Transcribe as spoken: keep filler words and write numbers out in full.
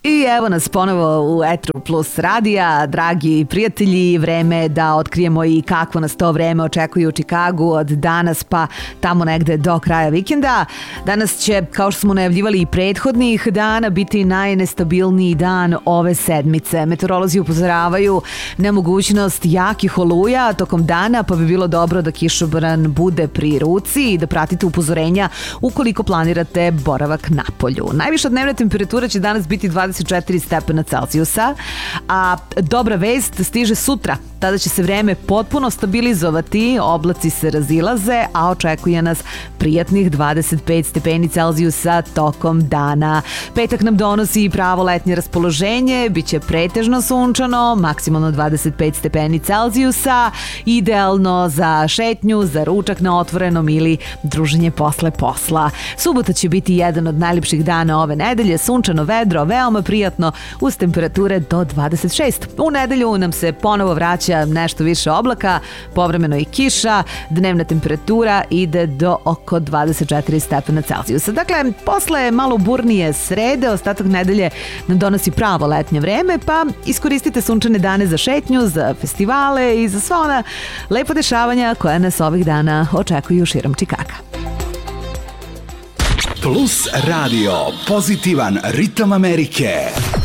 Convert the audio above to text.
I evo nas ponovo u Etru Plus radija, dragi prijatelji, vreme je da otkrijemo i kakvo nas to vreme očekuje u Čikagu od danas pa tamo negde do kraja vikenda. Danas će, kao što smo najavljivali i prethodnih dana, biti najnestabilniji dan ove sedmice. Meteorolozi upozoravaju na mogućnost jakih oluja tokom dana, pa bi bilo dobro da kišobran bude pri ruci i da pratite upozorenja ukoliko planirate boravak na polju. Najviša dnevna temperatura će danas biti dvadeset četiri stepena Celzijusa, a dobra vest stiže sutra. Tada će se vreme potpuno stabilizovati, oblaci se razilaze, a očekuje nas prijatnih dvadeset pet stepeni Celzijusa tokom dana. Petak nam donosi i pravo letnje raspoloženje, bit će pretežno sunčano, maksimalno dvadeset pet stepeni Celzijusa, idealno za šetnju, za ručak na otvorenom ili druženje posle posla. Subota će biti jedan od najljepših dana ove nedelje, sunčano, vedro, veoma prijatno uz temperature do dvadeset šest. U nedelju nam se ponovo vraća nešto više oblaka, povremeno i kiša, dnevna temperatura ide do oko dvadeset četiri stepena Celzijusa. Dakle, posle malo burnije srede, ostatak nedelje nam donosi pravo letnje vreme, pa iskoristite sunčane dane za šetnju, za festivale i za sva ona lepa dešavanja koja nas ovih dana očekuju širom Čikaga. Plus radio, pozitivan ritam Amerike.